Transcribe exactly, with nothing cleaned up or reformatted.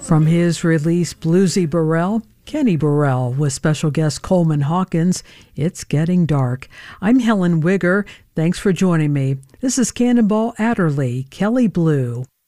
From his release Bluesy Burrell, Kenny Burrell with special guest Coleman Hawkins, It's Getting Dark. I'm Helen Wigger. Thanks for joining me. This is Cannonball Adderley, Kelly Blue.